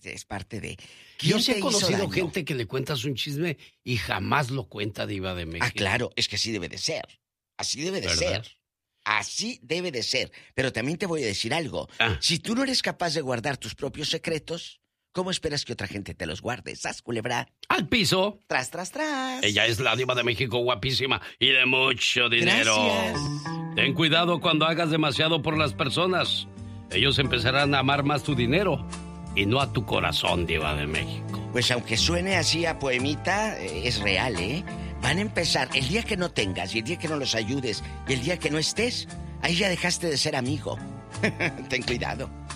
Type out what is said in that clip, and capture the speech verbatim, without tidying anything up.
es parte de... Yo sí he conocido gente que le cuentas un chisme y jamás lo cuenta, Diva de México. Ah, claro, es que así debe de ser. Así debe de ¿verdad? ser. Así debe de ser. Pero también te voy a decir algo. Ah. Si tú no eres capaz de guardar tus propios secretos, ¿cómo esperas que otra gente te los guarde? ¿Sas, culebra? Al piso. Tras, tras, tras. Ella es la Diva de México, guapísima y de mucho dinero. Gracias. Ten cuidado cuando hagas demasiado por las personas. Ellos empezarán a amar más tu dinero y no a tu corazón, Diva de México. Pues aunque suene así a poemita, eh, es real, ¿eh? Van a empezar, el día que no tengas y el día que no los ayudes y el día que no estés, ahí ya dejaste de ser amigo. Ten cuidado.